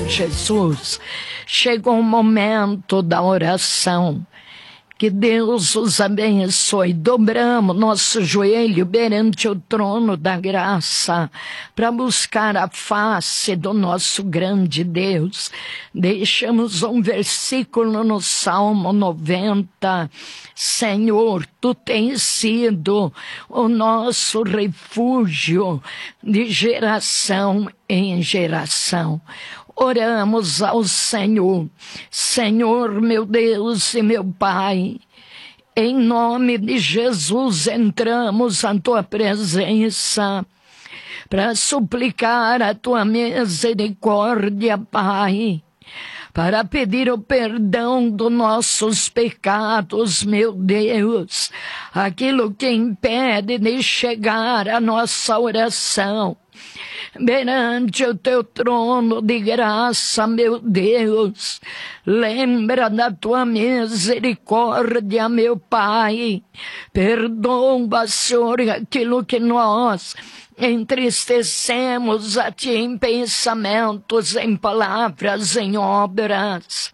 Jesus. Chegou o momento da oração. Que Deus os abençoe. Dobramos nosso joelho perante o trono da graça para buscar a face do nosso grande Deus. Deixamos um versículo no Salmo 90. Senhor, Tu tens sido o nosso refúgio de geração em geração. Oramos ao Senhor. Senhor, meu Deus e meu Pai, em nome de Jesus entramos à Tua presença para suplicar a Tua misericórdia, Pai, para pedir o perdão dos nossos pecados, meu Deus, aquilo que impede de chegar à nossa oração perante o Teu trono de graça, meu Deus. Lembra da Tua misericórdia, meu Pai. Perdoa, Senhor, aquilo que nós entristecemos a Ti em pensamentos, em palavras, em obras.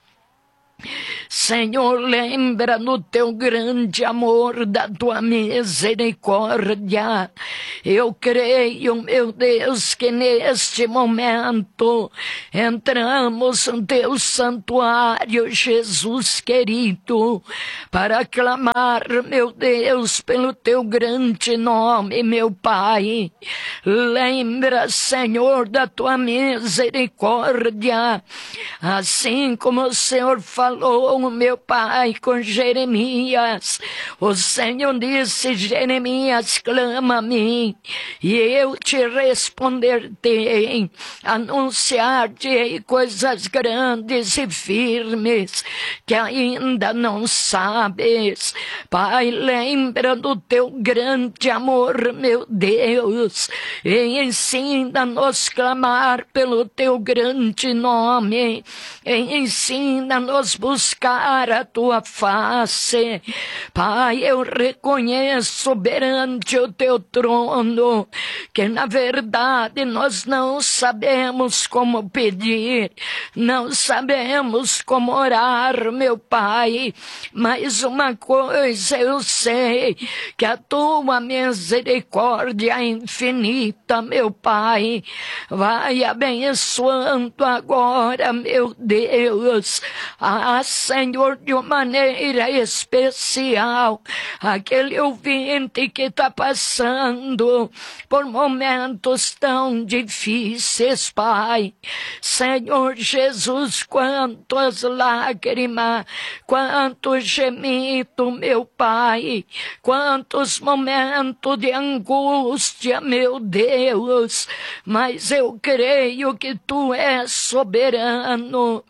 Senhor, lembra no Teu grande amor, da Tua misericórdia. Eu creio, meu Deus, que neste momento entramos no Teu santuário, Jesus querido, para clamar, meu Deus, pelo Teu grande nome, meu Pai. Lembra, Senhor, da Tua misericórdia, assim como o Senhor falou, meu Pai, com Jeremias. O Senhor disse: Jeremias, clama a mim e eu te responderei, anunciar-te coisas grandes e firmes que ainda não sabes. Pai, lembra do Teu grande amor, meu Deus, e ensina-nos a clamar pelo Teu grande nome, e ensina-nos buscar a Tua face. Pai, eu reconheço perante o Teu trono que na verdade nós não sabemos como pedir, não sabemos como orar, meu Pai, mas uma coisa eu sei, que a Tua misericórdia é infinita, meu Pai, vai abençoando agora, meu Deus, Senhor, de uma maneira especial, aquele ouvinte que está passando por momentos tão difíceis, Pai. Senhor Jesus, quantas lágrimas, quanto gemido, meu Pai, quantos momentos de angústia, meu Deus, mas eu creio que Tu és soberano.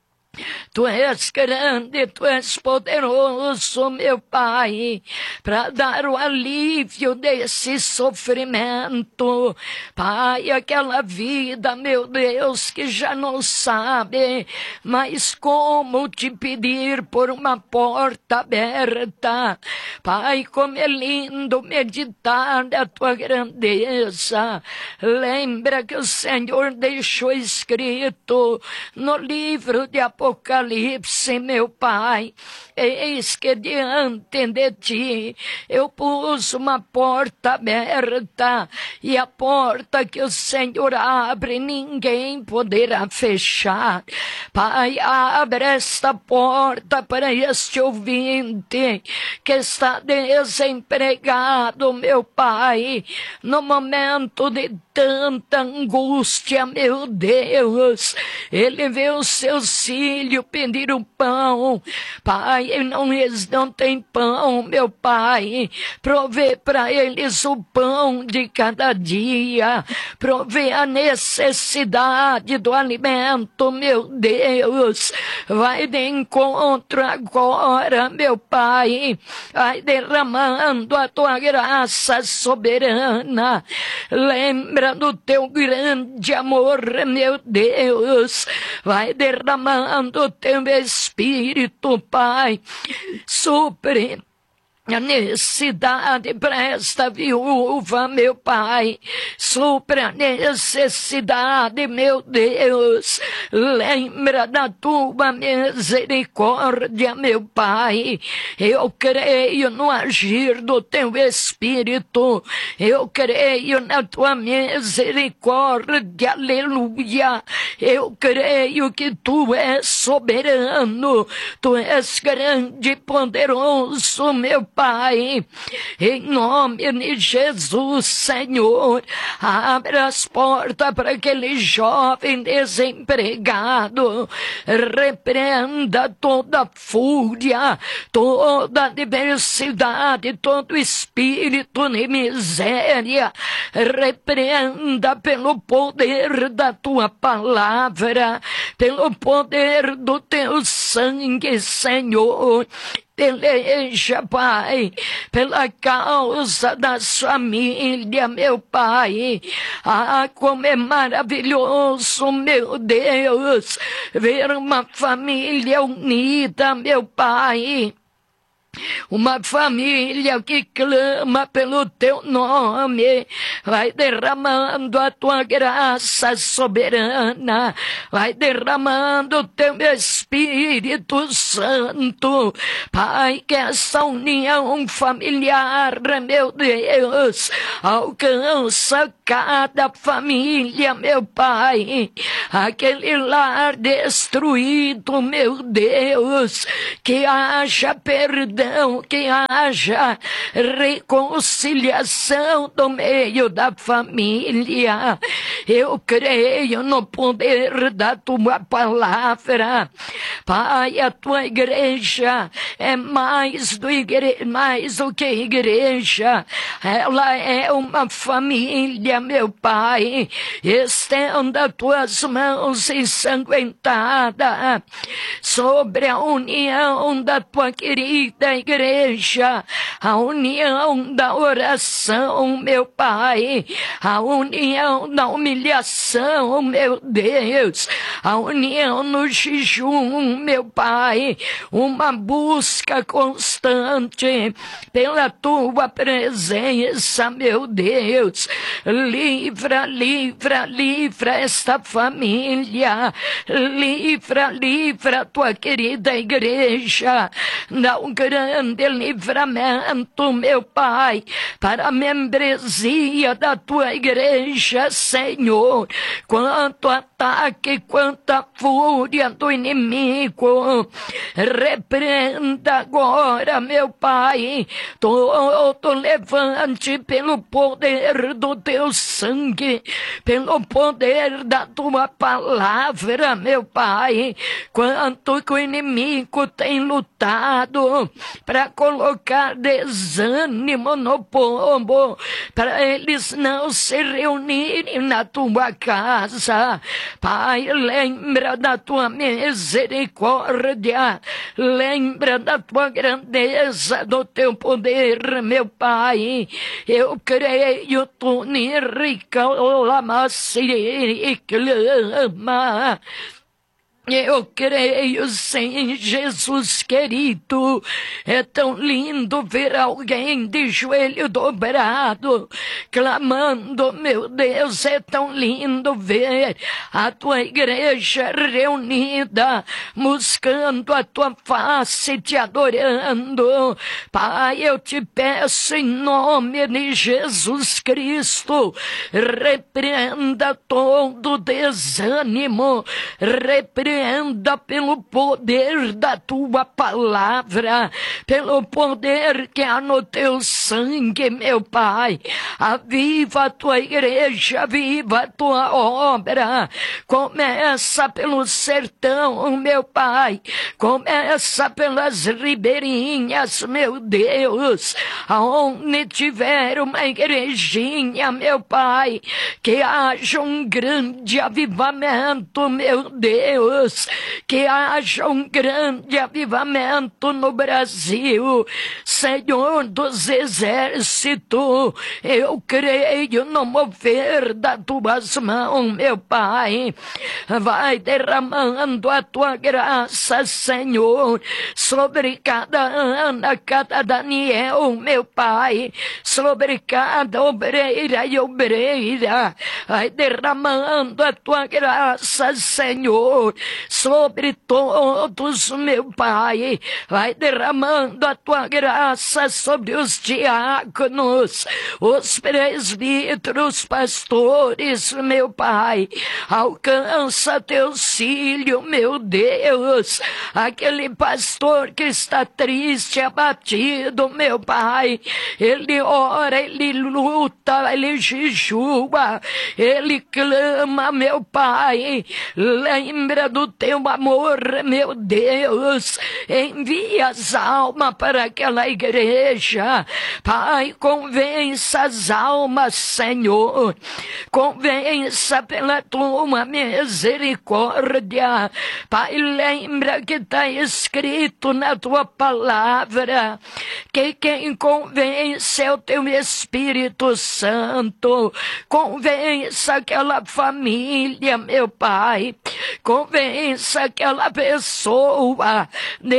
Tu és grande, Tu és poderoso, meu Pai, para dar o alívio desse sofrimento. Pai, aquela vida, meu Deus, que já não sabe, mas como te pedir por uma porta aberta. Pai, como é lindo meditar na Tua grandeza. Lembra que o Senhor deixou escrito no livro de Apocalipse, meu Pai, eis que diante de Ti eu pus uma porta aberta, e a porta que o Senhor abre ninguém poderá fechar. Pai, abre esta porta para este ouvinte que está desempregado, meu Pai, no momento de tanta angústia, meu Deus. Ele vê os seus filhos pedir o pão. Pai, eles não têm pão, meu Pai. Provê para eles o pão de cada dia. Provê a necessidade do alimento, meu Deus. Vai de encontro agora, meu Pai. Vai derramando a Tua graça soberana. Lembra do Teu grande amor, meu Deus. Vai derramando o Teu Espírito, Pai. Supre a necessidade para esta viúva, meu Pai. Supra a necessidade, meu Deus. Lembra da tua misericórdia, meu Pai. Eu creio no agir do teu Espírito. Eu creio na tua misericórdia, aleluia. Eu creio que tu és soberano. Tu és grande e poderoso, meu Pai, em nome de Jesus, Senhor, abra as portas para aquele jovem desempregado, repreenda toda fúria, toda adversidade, todo espírito de miséria, repreenda pelo poder da tua palavra, pelo poder do teu sangue, Senhor. Peleja, Pai, pela causa da família, meu Pai. Ah, como é maravilhoso, meu Deus, ver uma família unida, meu Pai. Uma família que clama pelo teu nome, vai derramando a tua graça soberana, vai derramando o teu Espírito Santo, Pai, que essa união familiar, meu Deus, alcança cada família, meu Pai, aquele lar destruído, meu Deus, que haja perdão, que haja reconciliação no meio da família. Eu creio no poder da tua palavra. Pai, a tua igreja é mais do que igreja. Ela é uma família, meu Pai. Estenda tuas mãos ensanguentadas sobre a união da tua querida igreja, a união da oração, meu Pai, a união da humilhação, meu Deus, a união no jejum, meu Pai, uma busca constante pela tua presença, meu Deus. Livra, livra, livra esta família, livra, livra a tua querida igreja, dá um grande livramento, meu Pai, para a membresia da tua igreja, Senhor. Quanto ataque, quanta fúria do inimigo, repreenda agora, meu Pai, todo levante pelo poder do teu sangue, pelo poder da tua palavra, meu Pai. Quanto que o inimigo tem lutado para colocar desânimo no povo, para eles não se reunirem na tua casa. Pai, lembra da tua misericórdia, lembra da tua grandeza, do teu poder, meu Pai. Eu creio, tu nirica lama se clama. Eu creio, sim, Jesus querido. É tão lindo ver alguém de joelho dobrado, clamando, meu Deus, é tão lindo ver a tua igreja reunida, buscando a tua face, te adorando. Pai, eu te peço em nome de Jesus Cristo, repreenda todo desânimo, repreenda pelo poder da tua palavra, pelo poder que há no teu sangue, meu Pai. Aviva a tua igreja, aviva a tua obra. Começa pelo sertão, meu Pai. Começa pelas ribeirinhas, meu Deus. Aonde tiver uma igrejinha, meu Pai, que haja um grande avivamento, meu Deus. Deus, que haja um grande avivamento no Brasil, Senhor dos exércitos, eu creio no mover das tuas mãos, meu Pai, vai derramando a tua graça, Senhor, sobre cada Ana, cada Daniel, meu Pai, sobre cada obreira e obreira, vai derramando a tua graça, Senhor, sobre todos, meu Pai, vai derramando a tua graça sobre os diáconos, os presbíteros, pastores, meu Pai, alcança teus filhos, meu Deus, aquele pastor que está triste, abatido, meu Pai, ele ora, ele luta, ele jejua, ele clama, meu Pai, lembra do teu amor, meu Deus, envia as almas para aquela igreja, Pai, convença as almas, Senhor, convença pela tua misericórdia, Pai, lembra que está escrito na tua palavra, que quem convence é o teu Espírito Santo, convença aquela família, meu Pai, convença aquela pessoa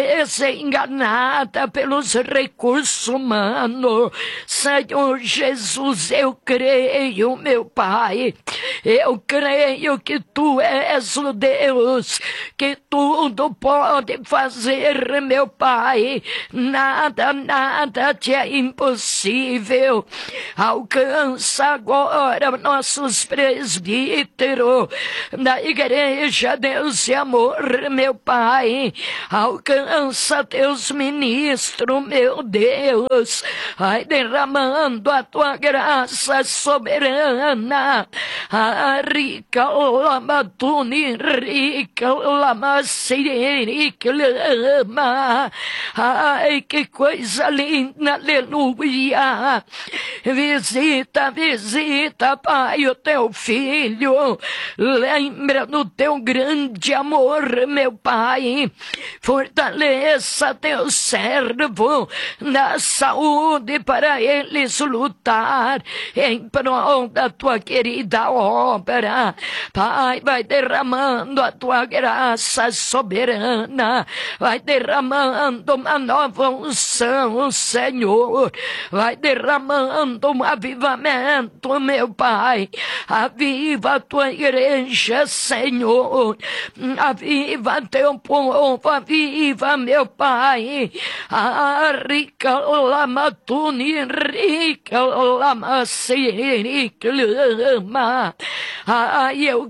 desenganada pelos recursos humanos, Senhor Jesus, eu creio, meu Pai, eu creio que tu és o Deus que tudo pode fazer, meu Pai, nada te é impossível. Alcança agora nossos presbíteros da igreja Deus e Amor, meu Pai, alcança teus ministros, meu Deus, vai derramando a tua graça soberana, a rica lamatuni, rica lamaciri, clama, ai que coisa linda, aleluia, visita, Pai, o teu filho, lembra do teu grande amor, meu Pai, fortaleça teu servo na saúde para eles lutar em prol da tua querida obra, Pai, vai derramando a tua graça soberana, vai derramando uma nova unção, Senhor, vai derramando um avivamento, meu Pai, aviva a tua igreja, Senhor, aviva teu povo, aviva, meu Pai, a rica lamatuni, rica lamaciri, clama, eu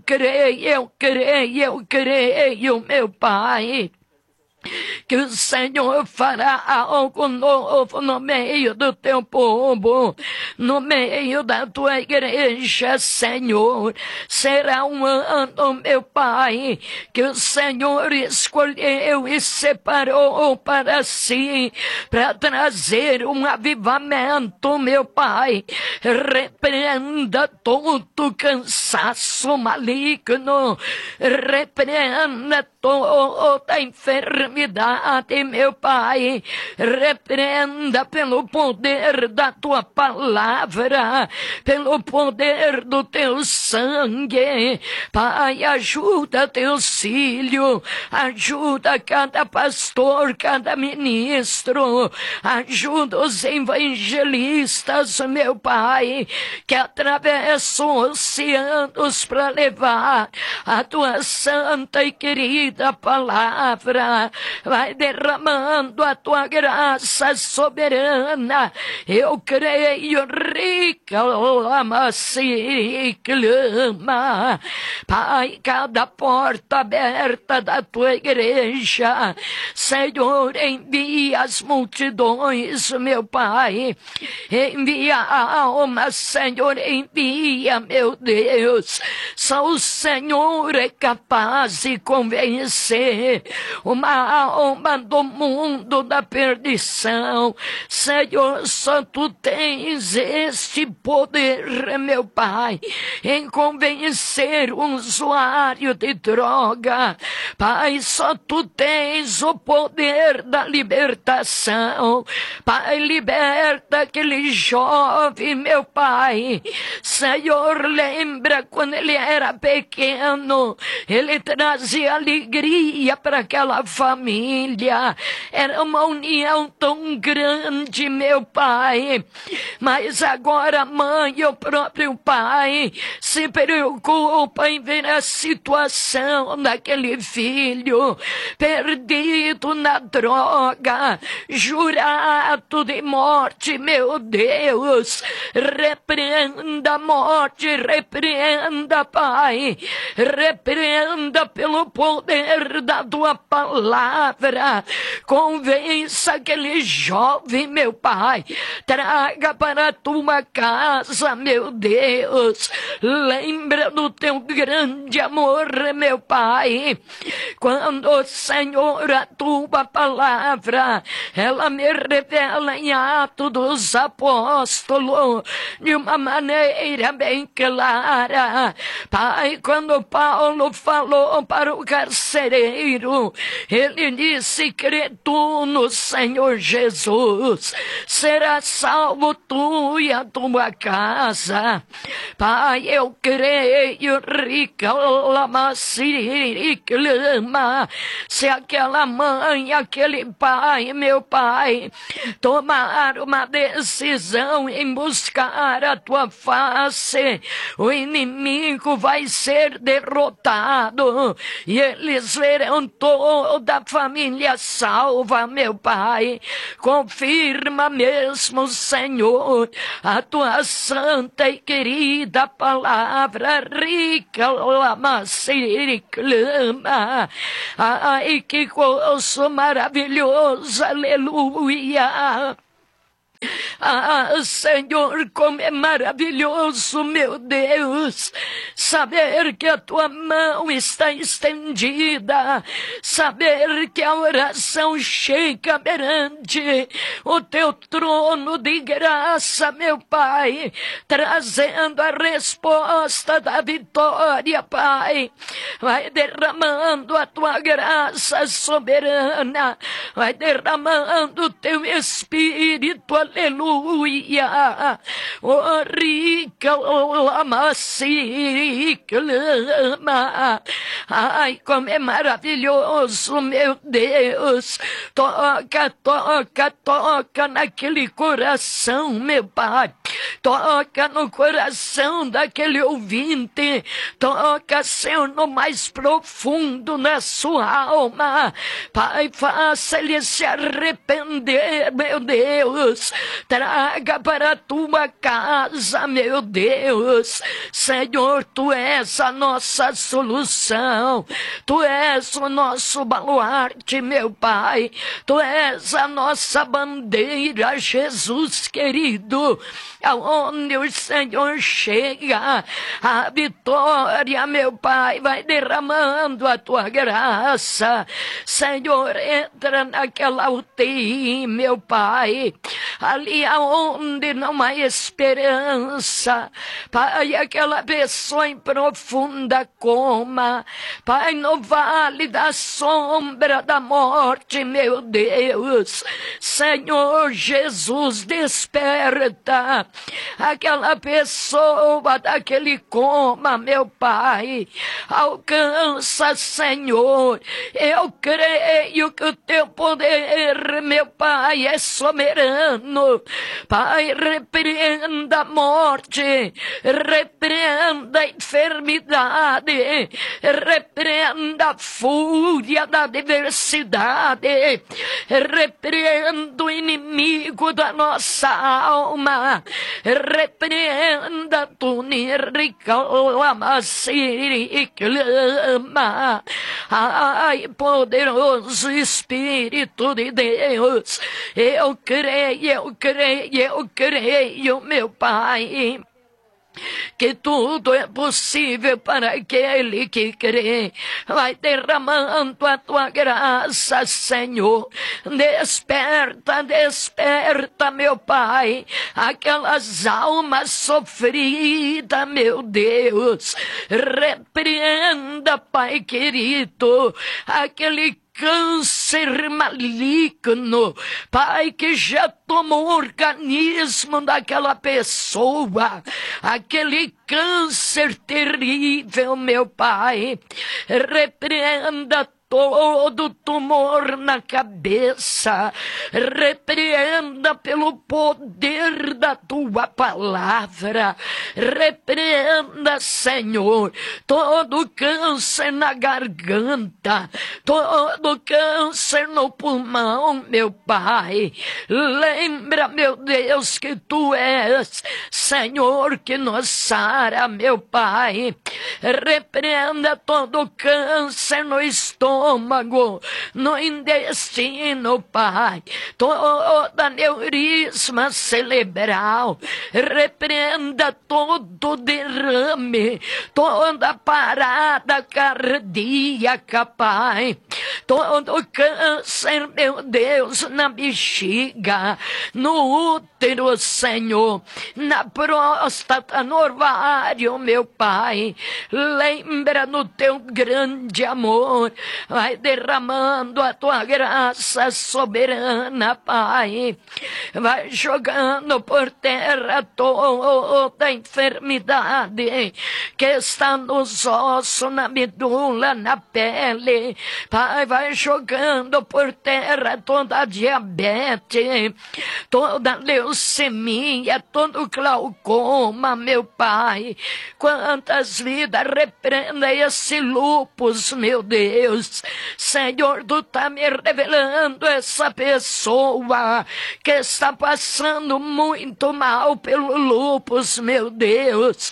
creio, meu Pai, que o Senhor fará algo novo no meio do teu povo, no meio da tua igreja, Senhor. Será um ano, meu Pai, que o Senhor escolheu e separou para si, para trazer um avivamento, meu Pai. Repreenda todo cansaço maligno, repreenda toda enfermidade, meu Pai, repreenda pelo poder da tua palavra, pelo poder do teu sangue, Pai, ajuda teus filhos, ajuda cada pastor, cada ministro, ajuda os evangelistas, meu Pai, que atravessam oceanos para levar a tua santa e querida palavra, vai derramando a tua graça soberana, eu creio, rica lamaci, clama, Pai, cada porta aberta da tua igreja, Senhor, envia as multidões, meu Pai, envia a alma, Senhor, envia, meu Deus, só o Senhor é capaz de convencer uma alma alma do mundo da perdição. Senhor, só Tu tens este poder, meu Pai, em convencer um usuário de droga. Pai, só Tu tens o poder da libertação. Pai, liberta aquele jovem, meu Pai. Senhor, lembra quando ele era pequeno, ele trazia alegria para aquela família. Era uma união tão grande, meu Pai. Mas agora a mãe e o próprio pai se preocupam em ver a situação daquele filho perdido na droga, jurado de morte, meu Deus. Repreenda a morte, repreenda, Pai, repreenda pelo poder da Tua palavra. Convença aquele jovem, meu Pai, traga para a Tua casa, meu Deus. Lembra do Teu grande amor, meu Pai. Quando, Senhor, a Tua palavra, ela me revela em Atos dos Apóstolos de uma maneira bem clara. Pai, quando Paulo falou para o carcereiro, ele disse: crê tu no Senhor Jesus, será salvo tu e a tua casa. Pai, eu creio, rica lama siriclama, se aquela mãe, aquele pai, meu Pai, tomar uma decisão em buscar a Tua face, o inimigo vai ser derrotado e eles verão toda a família salva, meu Pai. Confirma mesmo, Senhor, a Tua santa e querida palavra, rica lama siriclama. Ai, que gozo maravilhoso, aleluia. Ah, Senhor, como é maravilhoso, meu Deus, saber que a Tua mão está estendida, saber que a oração chega perante o Teu trono de graça, meu Pai, trazendo a resposta da vitória, Pai. Vai derramando a Tua graça soberana, vai derramando o Teu Espírito, aleluia. Oh, rica lama siriclama. Ai, como é maravilhoso, meu Deus. Toca, toca, toca naquele coração, meu Pai. Toca no coração daquele ouvinte. Toca, Senhor, no mais profundo na sua alma. Pai, faça ele se arrepender, meu Deus. Traga para a Tua casa, meu Deus. Senhor, Tu és a nossa solução. Tu és o nosso baluarte, meu Pai. Tu és a nossa bandeira, Jesus querido. Aonde o Senhor chega, a vitória, meu Pai, vai derramando a Tua graça. Senhor, entra naquela UTI, meu Pai, ali aonde não há esperança, Pai, aquela pessoa em profunda coma, Pai, no vale da sombra da morte, meu Deus. Senhor Jesus, desperta aquela pessoa daquele coma, meu Pai. Alcança, Senhor. Eu creio que o Teu poder, meu Pai, é soberano. Pai, repreenda a morte, repreenda a enfermidade, repreenda a fúria da adversidade, repreenda o inimigo da nossa alma, repreenda tu niricalama siriclama. Ai, poderoso Espírito de Deus, eu creio, meu Pai. que tudo é possível para aquele que crê. Vai derramando a tua graça, Senhor. Desperta, desperta, meu Pai, aquelas almas sofridas, meu Deus. Repreenda, Pai querido, aquele câncer maligno, Pai, que já tomou o organismo daquela pessoa, aquele câncer terrível, meu Pai, repreenda todo tumor na cabeça, repreenda pelo poder da tua palavra, repreenda, Senhor, todo câncer na garganta, todo câncer no pulmão, meu Pai. Lembra, meu Deus, que tu és, Senhor, que nos sara, meu Pai. Repreenda todo câncer no estômago, no intestino, Pai, toda aneurisma cerebral, repreenda todo derrame, toda parada cardíaca, Pai, todo câncer, meu Deus, na bexiga, no útero, Senhor, na próstata, no ovário, meu Pai. Lembra no teu grande amor, vai derramando a tua graça soberana, Pai. Vai jogando por terra toda enfermidade que está nos ossos, na medula, na pele. Pai, vai jogando por terra toda a diabetes, toda a leucemia, todo o glaucoma, meu Pai. Quantas vidas repreenda esse lúpus, meu Deus. Senhor, tu está me revelando essa pessoa que está passando muito mal pelo lúpus, meu Deus.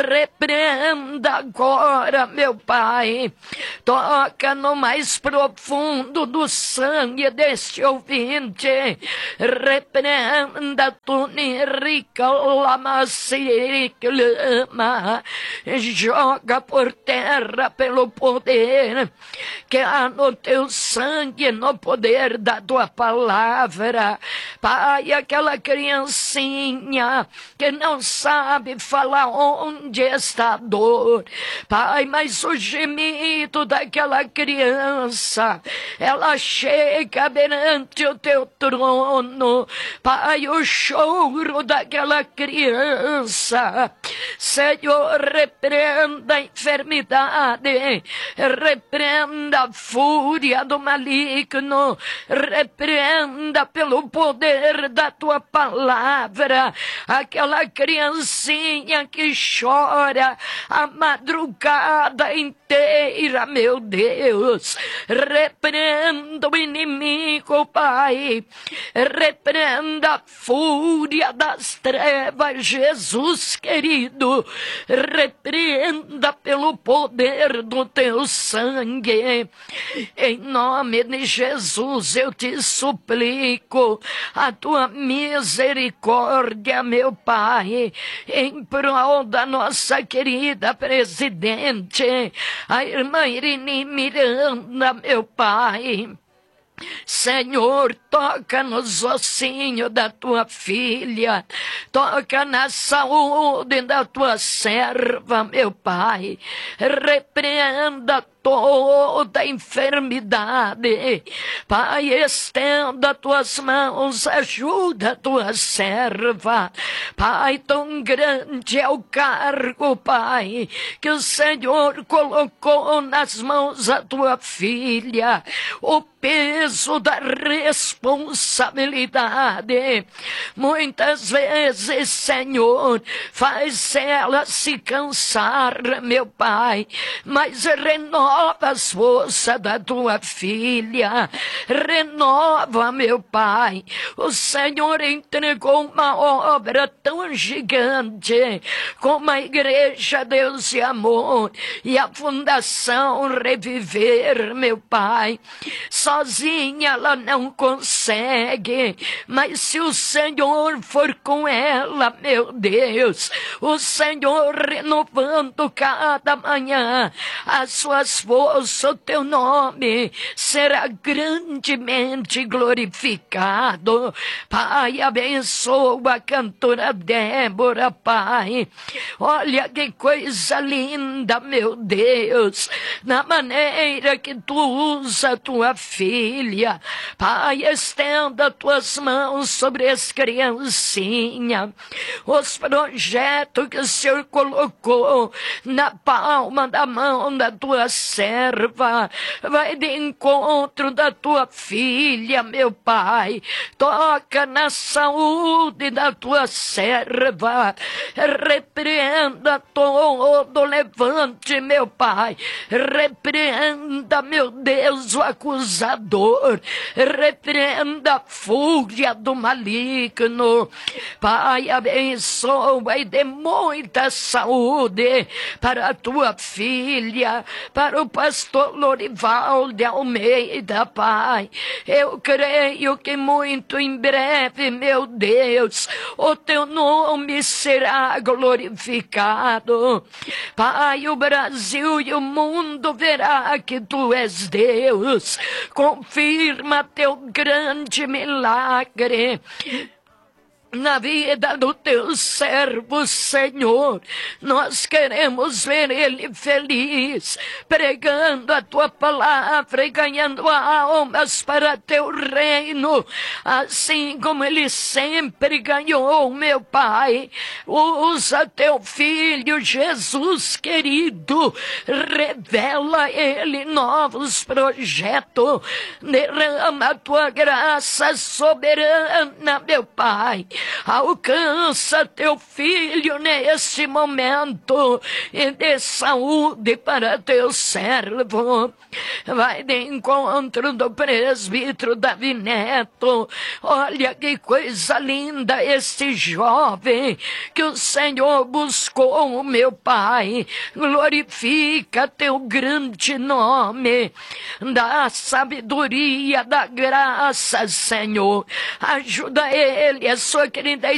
Repreenda agora, meu Pai. Toca no mais profundo do sangue deste ouvinte. Repreenda tu rica lama, joga por terra pelo poder que há no teu sangue, no poder da tua palavra. Pai, aquela criancinha que não sabe falar onde está a dor, Pai, mas o gemido daquela criança, ela chega perante o teu trono, Pai, o choro daquela criança, Senhor, repreenda a enfermidade, repreenda a fúria do maligno, repreenda pelo poder da tua palavra aquela criancinha que chora a madrugada inteira, meu Deus. Repreenda o inimigo, Pai, repreenda a fúria das trevas, Jesus querido, repreenda pelo poder do teu sangue. Em nome de Jesus eu te suplico a tua misericórdia, meu Pai, em prol da nossa querida presidente, a irmã Irini Miranda, meu Pai. Senhor, toca nos ossinhos da tua filha, toca na saúde da tua serva, meu Pai. Repreenda toda enfermidade, Pai, estenda tuas mãos, ajuda a tua serva, Pai, tão grande é o cargo, Pai, que o Senhor colocou nas mãos da tua filha, o peso da responsabilidade. Muitas vezes, Senhor, faz ela se cansar, meu Pai, mas renova renova as forças da tua filha, renova, meu Pai. O Senhor entregou uma obra tão gigante como a igreja Deus e Amor e a Fundação Reviver, meu Pai. Sozinha ela não consegue, mas se o Senhor for com ela, meu Deus, o Senhor renovando cada manhã as suas forças, o teu nome será grandemente glorificado. Pai, abençoa a cantora Débora, Pai. Olha que coisa linda, meu Deus, na maneira que tu usa a tua filha. Pai, estenda tuas mãos sobre as criancinhas, os projetos que o Senhor colocou na palma da mão da tua serva. Vai de encontro da tua filha, meu Pai. Toca na saúde da tua serva. Repreenda todo levante, meu Pai. Repreenda, meu Deus, o acusador. Repreenda a fúria do maligno. Pai, abençoa e dê muita saúde para a tua filha, para o pastor Lorival de Almeida, Pai. Eu creio que muito em breve, meu Deus, o teu nome será glorificado. Pai, o Brasil e o mundo verá que tu és Deus. Confirma teu grande milagre na vida do teu servo, Senhor. Nós queremos ver ele feliz, pregando a tua palavra e ganhando almas para teu reino, assim como ele sempre ganhou, meu Pai. Usa teu filho Jesus querido, revela a ele novos projetos, derrama a tua graça soberana, meu Pai. Alcança teu filho nesse momento e dê saúde para teu servo. Vai de encontro do presbítero Davi Neto. Olha que coisa linda esse jovem que o Senhor buscou, meu Pai. Glorifica teu grande nome. Dá sabedoria, dá graça, Senhor. Ajuda ele, a sua querida